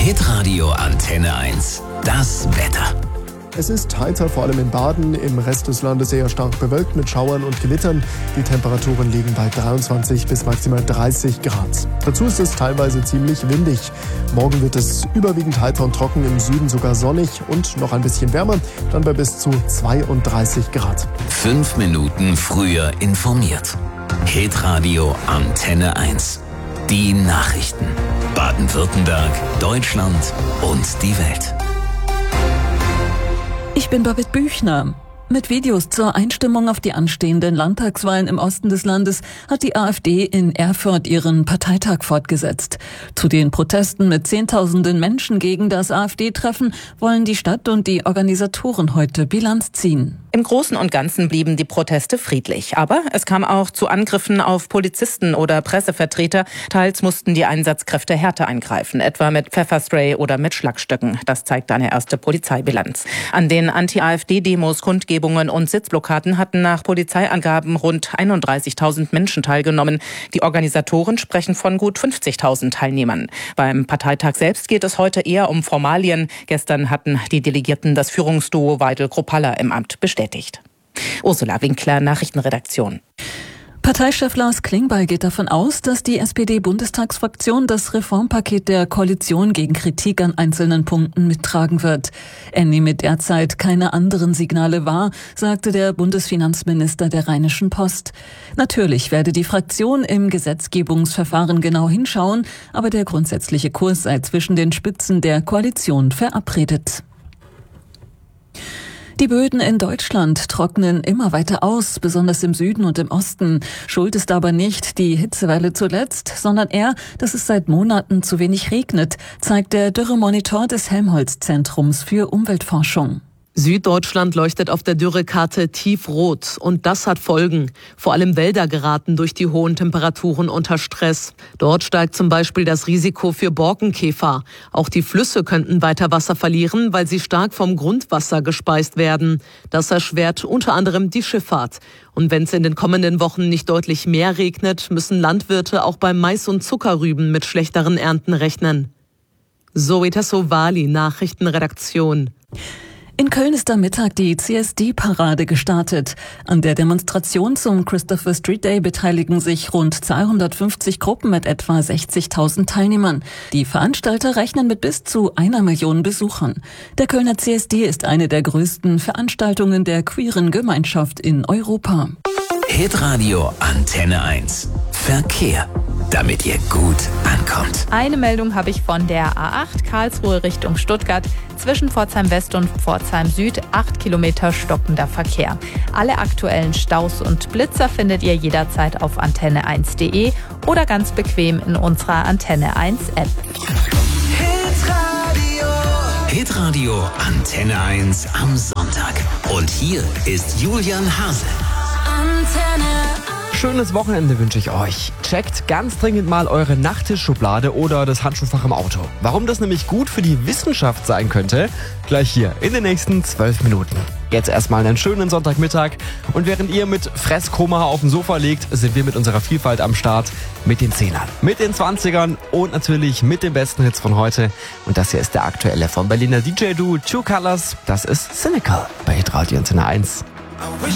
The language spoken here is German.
Hitradio Antenne 1. Das Wetter. Es ist heiter, vor allem in Baden, im Rest des Landes eher stark bewölkt mit Schauern und Gewittern. Die Temperaturen liegen bei 23 bis maximal 30 Grad. Dazu ist es teilweise ziemlich windig. Morgen wird es überwiegend heiter und trocken, im Süden sogar sonnig und noch ein bisschen wärmer, dann bei bis zu 32 Grad. 5 Minuten früher informiert. Hitradio Antenne 1. Die Nachrichten. Baden-Württemberg, Deutschland und die Welt. Ich bin Babette Büchner. Mit Videos zur Einstimmung auf die anstehenden Landtagswahlen im Osten des Landes hat die AfD in Erfurt ihren Parteitag fortgesetzt. Zu den Protesten mit Zehntausenden Menschen gegen das AfD-Treffen wollen die Stadt und die Organisatoren heute Bilanz ziehen. Im Großen und Ganzen blieben die Proteste friedlich. Aber es kam auch zu Angriffen auf Polizisten oder Pressevertreter. Teils mussten die Einsatzkräfte härter eingreifen, etwa mit Pfefferspray oder mit Schlagstöcken. Das zeigt eine erste Polizeibilanz. An den Anti-AfD-Demos, Kundgebungen und Sitzblockaden hatten nach Polizeiangaben rund 31.000 Menschen teilgenommen. Die Organisatoren sprechen von gut 50.000 Teilnehmern. Beim Parteitag selbst geht es heute eher um Formalien. Gestern hatten die Delegierten das Führungsduo Weidel-Kropalla im Amt bestätigt. Ursula Winkler, Nachrichtenredaktion. Parteichef Lars Klingbeil geht davon aus, dass die SPD-Bundestagsfraktion das Reformpaket der Koalition gegen Kritik an einzelnen Punkten mittragen wird. Er nehme derzeit keine anderen Signale wahr, sagte der Bundesfinanzminister der Rheinischen Post. Natürlich werde die Fraktion im Gesetzgebungsverfahren genau hinschauen, aber der grundsätzliche Kurs sei zwischen den Spitzen der Koalition verabredet. Die Böden in Deutschland trocknen immer weiter aus, besonders im Süden und im Osten. Schuld ist aber nicht die Hitzewelle zuletzt, sondern eher, dass es seit Monaten zu wenig regnet, zeigt der Dürremonitor des Helmholtz-Zentrums für Umweltforschung. Süddeutschland leuchtet auf der Dürrekarte tiefrot und das hat Folgen. Vor allem Wälder geraten durch die hohen Temperaturen unter Stress. Dort steigt zum Beispiel das Risiko für Borkenkäfer. Auch die Flüsse könnten weiter Wasser verlieren, weil sie stark vom Grundwasser gespeist werden. Das erschwert unter anderem die Schifffahrt. Und wenn es in den kommenden Wochen nicht deutlich mehr regnet, müssen Landwirte auch beim Mais und Zuckerrüben mit schlechteren Ernten rechnen. Zoe Tassovali, Nachrichtenredaktion. In Köln ist am Mittag die CSD-Parade gestartet. An der Demonstration zum Christopher Street Day beteiligen sich rund 250 Gruppen mit etwa 60.000 Teilnehmern. Die Veranstalter rechnen mit bis zu 1 Million Besuchern. Der Kölner CSD ist eine der größten Veranstaltungen der queeren Gemeinschaft in Europa. Hitradio Antenne 1. Verkehr. Damit ihr gut ankommt. Eine Meldung habe ich von der A8 Karlsruhe Richtung Stuttgart. Zwischen Pforzheim West und Pforzheim Süd 8 Kilometer stockender Verkehr. Alle aktuellen Staus und Blitzer findet ihr jederzeit auf antenne1.de oder ganz bequem in unserer Antenne 1 App. Hitradio Antenne 1 am Sonntag. Und hier ist Julian Hase. Schönes Wochenende wünsche ich euch. Checkt ganz dringend mal eure Nachttischschublade oder das Handschuhfach im Auto. Warum das nämlich gut für die Wissenschaft sein könnte, gleich hier in den nächsten 12 Minuten. Jetzt erstmal einen schönen Sonntagmittag und während ihr mit Fresskoma auf dem Sofa liegt, sind wir mit unserer Vielfalt am Start mit den 10ern, mit den 20ern und natürlich mit den besten Hits von heute. Und das hier ist der aktuelle vom Berliner DJ-Duo Two Colors. Das ist Cynical bei Hitradio Antenne 1.